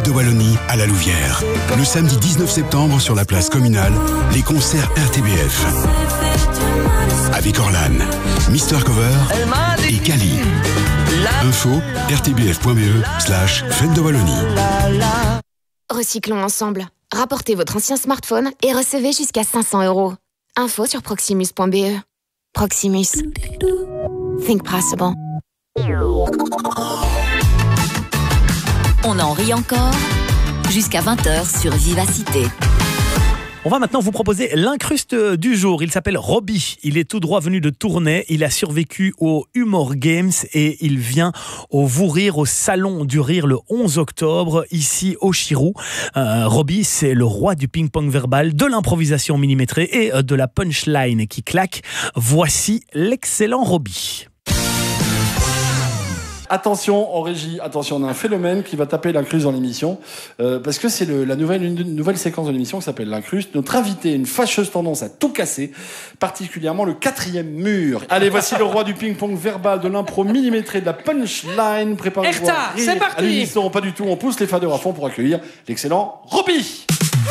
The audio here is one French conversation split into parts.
de Wallonie à la Louvière. Le samedi 19 septembre sur la place communale, les concerts RTBF. Avec Orlan, Mister Cover et Kali. Info rtbf.be/Fête de Wallonie. Recyclons ensemble. Rapportez votre ancien smartphone et recevez jusqu'à 500 €. Info sur proximus.be. Proximus. Think possible. On en rit encore jusqu'à 20h sur Vivacité. On va maintenant vous proposer l'incruste du jour. Il s'appelle Robbie. Il est tout droit venu de Tournai. Il a survécu au Humor Games et il vient au Vous Rire, au Salon du Rire le 11 octobre, ici au Chirou. Robbie, c'est le roi du ping-pong verbal, de l'improvisation millimétrée et de la punchline qui claque. Voici l'excellent Robbie. Attention en régie, attention, on a un phénomène qui va taper l'incruste dans l'émission, parce que c'est une nouvelle séquence de l'émission qui s'appelle l'incruste. Notre invité a une fâcheuse tendance à tout casser, particulièrement le 4e mur. Allez, voici le roi du ping-pong verbal, de l'impro millimétré, de la punchline. Préparez-vous à rire. C'est parti. À l'unisson, pas du tout, on pousse les fadeurs à fond pour accueillir l'excellent Robbie.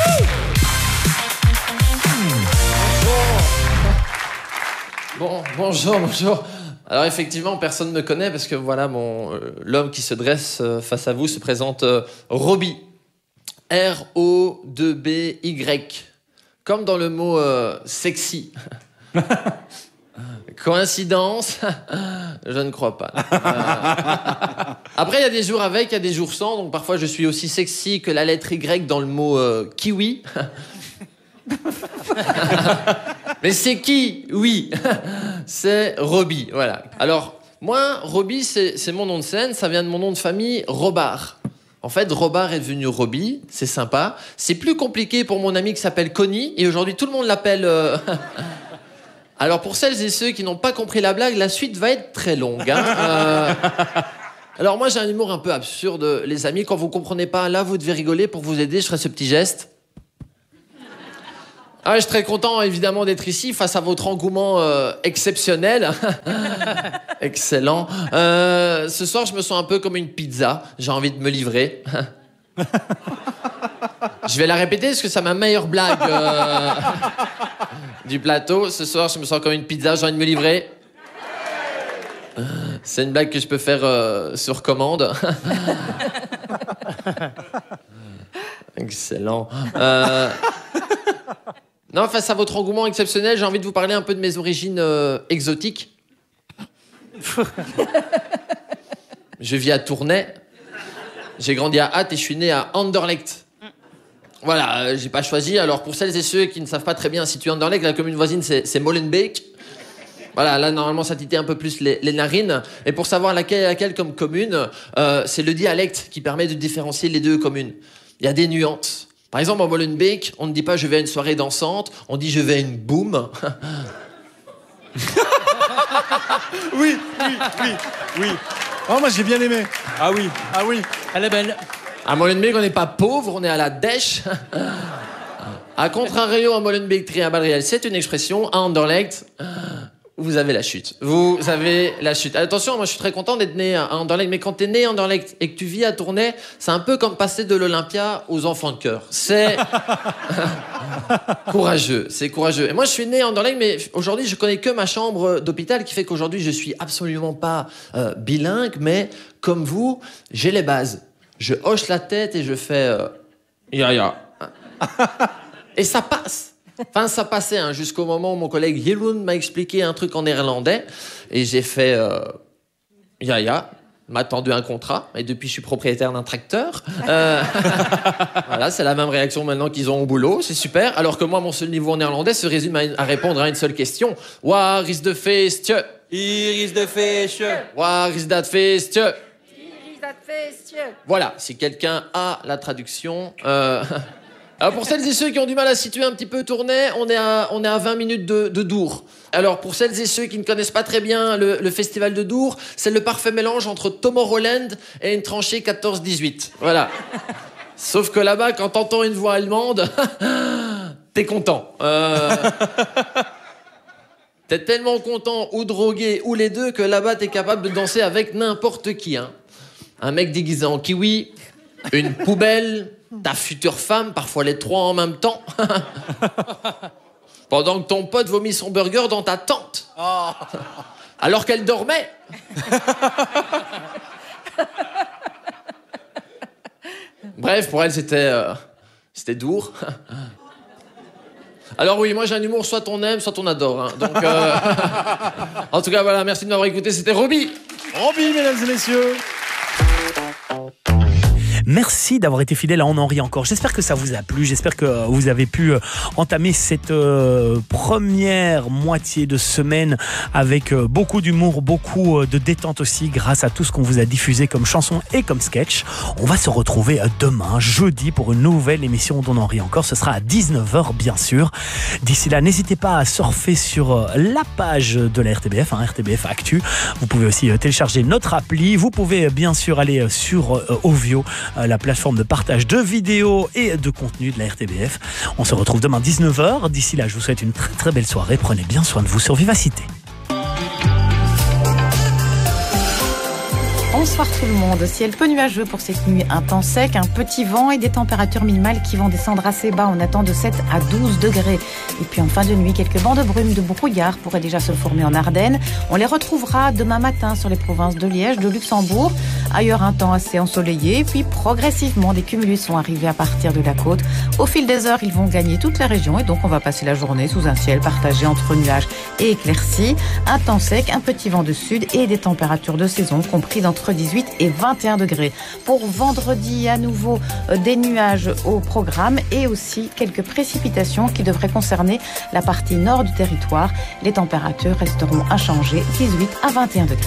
Bonjour. Alors effectivement, personne ne me connaît parce que voilà, l'homme qui se dresse face à vous se présente Robbie. R-O-2-B-Y. Comme dans le mot sexy. Coïncidence? Je ne crois pas. Après, il y a des jours avec, il y a des jours sans. Donc parfois, je suis aussi sexy que la lettre Y dans le mot kiwi. Mais c'est qui? Oui, c'est Robbie, voilà. Alors, moi, Robbie, c'est mon nom de scène, ça vient de mon nom de famille, Robard. En fait, Robard est devenu Robbie, c'est sympa. C'est plus compliqué pour mon ami qui s'appelle Connie, et aujourd'hui, tout le monde l'appelle... Alors, pour celles et ceux qui n'ont pas compris la blague, la suite va être très longue. Hein. Alors, moi, j'ai un humour un peu absurde, les amis. Quand vous comprenez pas, là, vous devez rigoler. Pour vous aider, je ferai ce petit geste. Ah, je suis très content, évidemment, d'être ici face à votre engouement exceptionnel. Excellent. Ce soir, je me sens un peu comme une pizza. J'ai envie de me livrer. Je vais la répéter parce que c'est ma meilleure blague du plateau. Ce soir, je me sens comme une pizza. J'ai envie de me livrer. C'est une blague que je peux faire sur commande. Excellent. Non, face à votre engouement exceptionnel, j'ai envie de vous parler un peu de mes origines exotiques. Je vis à Tournai. J'ai grandi à Ath et je suis né à Anderlecht. Voilà, j'ai pas choisi. Alors, pour celles et ceux qui ne savent pas très bien situer Anderlecht, la commune voisine, c'est Molenbeek. Voilà, là, normalement, ça titille un peu plus les narines. Et pour savoir laquelle comme commune, c'est le dialecte qui permet de différencier les deux communes. Il y a des nuances. Par exemple, en Molenbeek, on ne dit pas « je vais à une soirée dansante », on dit « je vais à une boum ». Oui. Oh, moi, j'ai bien aimé. Ah oui. Elle est belle. À Molenbeek, on n'est pas pauvre, on est à la dèche. A contrario, à Molenbeek, tri à balles réelles, c'est une expression. À Anderlecht, vous avez la chute. Attention, moi je suis très content d'être né à Anderlecht, mais quand t'es né à Anderlecht et que tu vis à Tournai, c'est un peu comme passer de l'Olympia aux enfants de cœur. C'est courageux, c'est courageux. Et moi je suis né à Anderlecht, mais aujourd'hui je connais que ma chambre d'hôpital, qui fait qu'aujourd'hui je suis absolument pas bilingue, mais comme vous, j'ai les bases. Je hoche la tête et je fais ya. Et ça passe. Enfin, ça passait jusqu'au moment où mon collègue Jeroen m'a expliqué un truc en néerlandais. Et j'ai fait ya, m'a tendu un contrat. Et depuis, je suis propriétaire d'un tracteur. Voilà, c'est la même réaction maintenant qu'ils ont au boulot. C'est super. Alors que moi, mon seul niveau en néerlandais se résume à répondre à une seule question. Waar is de feestje? Hier is de feestje. Waar is dat feestje? Voilà, si quelqu'un a la traduction... Alors pour celles et ceux qui ont du mal à situer un petit peu Tournai, on est à 20 minutes de Dour. Alors pour celles et ceux qui ne connaissent pas très bien le festival de Dour, c'est le parfait mélange entre Tomorrowland et une tranchée 14-18. Voilà. Sauf que là-bas, quand t'entends une voix allemande, t'es content. T'es tellement content ou drogué ou les deux que là-bas, t'es capable de danser avec n'importe qui. Hein. Un mec déguisé en kiwi, une poubelle, ta future femme, parfois les trois en même temps. Pendant que ton pote vomit son burger dans ta tente. Alors qu'elle dormait. Bref, pour elle, c'était dur. Alors oui, moi j'ai un humour, soit on aime, soit on adore. Hein. Donc, en tout cas, voilà, merci de m'avoir écouté. C'était Roby. Roby, mesdames et messieurs. Merci d'avoir été fidèle à On en rit encore. J'espère que ça vous a plu. J'espère que vous avez pu entamer cette première moitié de semaine avec beaucoup d'humour, beaucoup de détente aussi grâce à tout ce qu'on vous a diffusé comme chansons et comme sketch. On va se retrouver demain, jeudi, pour une nouvelle émission d'On en rit encore. Ce sera à 19h, bien sûr. D'ici là, n'hésitez pas à surfer sur la page de la RTBF, RTBF Actu. Vous pouvez aussi télécharger notre appli. Vous pouvez bien sûr aller sur Ovio, la plateforme de partage de vidéos et de contenu de la RTBF. On se retrouve demain 19h. D'ici là, je vous souhaite une très très belle soirée. Prenez bien soin de vous sur Vivacité. Bonsoir tout le monde. Ciel peu nuageux pour cette nuit. Un temps sec, un petit vent et des températures minimales qui vont descendre assez bas. On attend de 7 à 12 degrés. Et puis en fin de nuit, quelques bancs de brume, de brouillard pourraient déjà se former en Ardennes. On les retrouvera demain matin sur les provinces de Liège, de Luxembourg. Ailleurs, un temps assez ensoleillé. Puis progressivement, des cumulus sont arrivés à partir de la côte. Au fil des heures, ils vont gagner toute la région. Et donc, on va passer la journée sous un ciel partagé entre nuages et éclaircies. Un temps sec, un petit vent de sud et des températures de saison comprises entre 18 et 21 degrés. Pour vendredi, à nouveau, des nuages au programme et aussi quelques précipitations qui devraient concerner la partie nord du territoire. Les températures resteront inchangées, 18 à 21 degrés.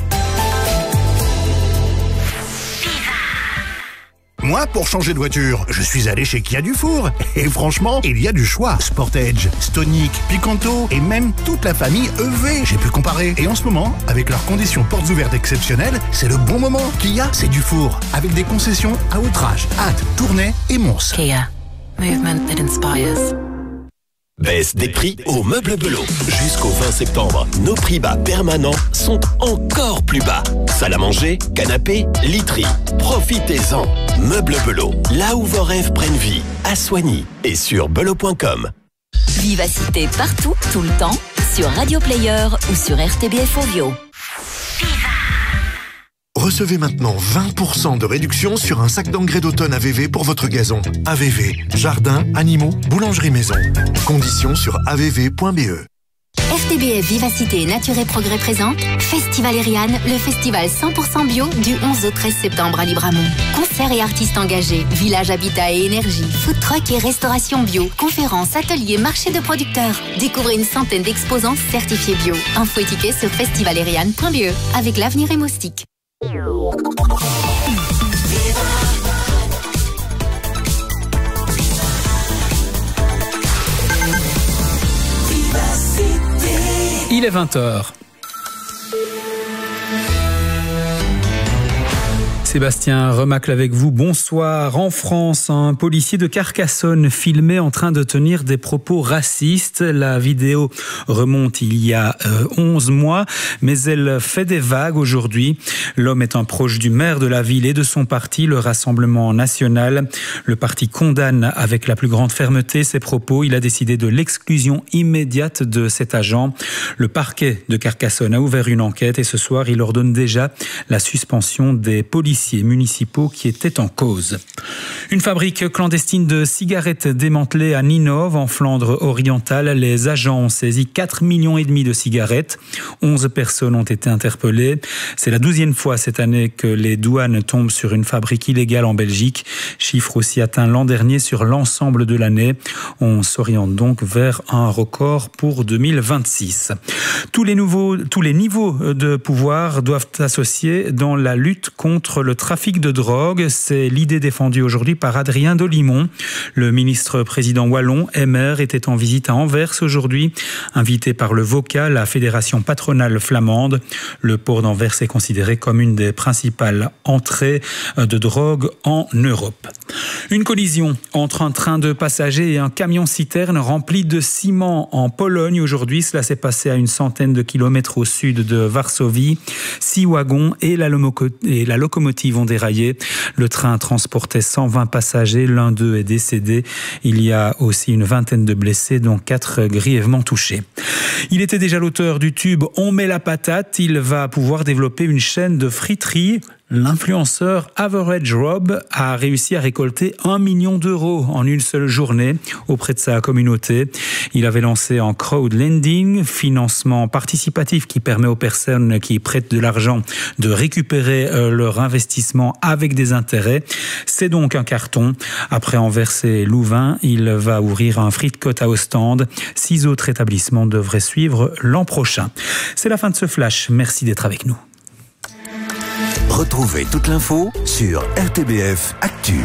Moi, pour changer de voiture, je suis allé chez Kia Dufour. Et franchement, il y a du choix. Sportage, Stonic, Picanto et même toute la famille EV. J'ai pu comparer. Et en ce moment, avec leurs conditions portes ouvertes exceptionnelles, c'est le bon moment. Kia, c'est Dufour. Avec des concessions à outrage, Hâte, Tournai et Mons. Kia. Movement that inspires. Baisse des prix au Meuble Belot. Jusqu'au 20 septembre, nos prix bas permanents sont encore plus bas. Salle à manger, canapé, literie. Profitez-en. Meuble Belot, là où vos rêves prennent vie. À Soigny et sur belot.com. Vivacité partout, tout le temps, sur Radio Player ou sur RTBF Ovio. Recevez maintenant 20% de réduction sur un sac d'engrais d'automne AVV pour votre gazon. AVV, jardin, animaux, boulangerie maison. Conditions sur avv.be. RTBF Vivacité et Nature et Progrès présente Festival Eriane, le festival 100% bio du 11 au 13 septembre à Libramont. Concerts et artistes engagés, village habitat et énergie, food truck et restauration bio, conférences, ateliers, marchés de producteurs. Découvrez une centaine d'exposants certifiés bio. Info et tickets sur festivaleriane.be avec l'avenir et moustique. Il est 20h. Sébastien Remacle avec vous. Bonsoir. En France, un policier de Carcassonne filmé en train de tenir des propos racistes. La vidéo remonte il y a 11 mois, mais elle fait des vagues aujourd'hui. L'homme est un proche du maire de la ville et de son parti, le Rassemblement national. Le parti condamne avec la plus grande fermeté ces propos. Il a décidé de l'exclusion immédiate de cet agent. Le parquet de Carcassonne a ouvert une enquête et ce soir, il ordonne déjà la suspension des policiers municipaux qui étaient en cause. Une fabrique clandestine de cigarettes démantelée à Ninove, en Flandre orientale. Les agents ont saisi 4,5 millions de cigarettes. 11 personnes ont été interpellées. C'est la 12e fois cette année que les douanes tombent sur une fabrique illégale en Belgique. Chiffre aussi atteint l'an dernier sur l'ensemble de l'année. On s'oriente donc vers un record pour 2026. Tous les niveaux de pouvoir doivent s'associer dans la lutte contre le trafic de drogue. C'est l'idée défendue aujourd'hui par Adrien Dolimon. Le ministre-président wallon, Emmer, était en visite à Anvers aujourd'hui, invité par le VOCA, la fédération patronale flamande. Le port d'Anvers est considéré comme une des principales entrées de drogue en Europe. Une collision entre un train de passagers et un camion-citerne rempli de ciment en Pologne aujourd'hui. Cela s'est passé à une centaine de kilomètres au sud de Varsovie. 6 wagons et la locomotive ont déraillé. Le train transportait 120 passagers. L'un d'eux est décédé. Il y a aussi une vingtaine de blessés, dont 4 grièvement touchés. Il était déjà l'auteur du tube « On met la patate ». Il va pouvoir développer une chaîne de friterie. L'influenceur Average Rob a réussi à récolter 1 million d'euros en une seule journée auprès de sa communauté. Il avait lancé en crowdlending, financement participatif qui permet aux personnes qui prêtent de l'argent de récupérer leur investissement avec des intérêts. C'est donc un carton. Après Anvers et Louvain, il va ouvrir un free court à Ostende. 6 autres établissements devraient suivre l'an prochain. C'est la fin de ce flash. Merci d'être avec nous. Retrouvez toute l'info sur RTBF Actu.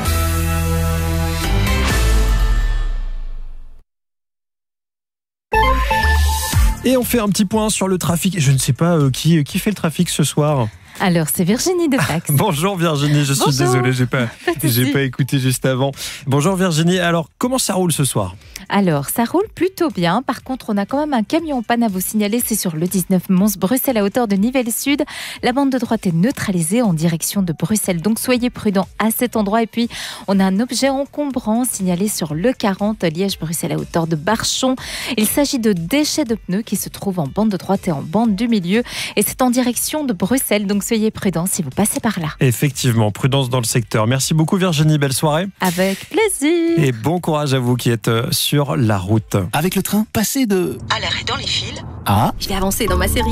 Et on fait un petit point sur le trafic. Je ne sais pas qui fait le trafic ce soir. Alors, c'est Virginie de Fax. Bonjour Virginie, je suis désolé, j'ai pas écouté juste avant. Bonjour Virginie, alors comment ça roule ce soir ? Alors, ça roule plutôt bien. Par contre, on a quand même un camion en panne à vous signaler. C'est sur le 19 Mons-Bruxelles à hauteur de Nivelles Sud. La bande de droite est neutralisée en direction de Bruxelles. Donc, soyez prudents à cet endroit. Et puis, on a un objet encombrant signalé sur le 40 Liège-Bruxelles à hauteur de Barchon. Il s'agit de déchets de pneus qui se trouvent en bande de droite et en bande du milieu. Et c'est en direction de Bruxelles. Donc, soyez prudents si vous passez par là. Effectivement, prudence dans le secteur. Merci beaucoup Virginie, belle soirée. Avec plaisir. Et bon courage à vous qui êtes sur la route. Avec le train, passez de... à l'arrêt dans les fils. Ah. Je vais avancer dans ma série.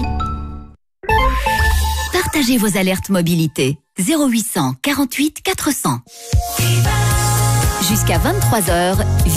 Partagez vos alertes mobilité. 0800 48 400. Jusqu'à 23h.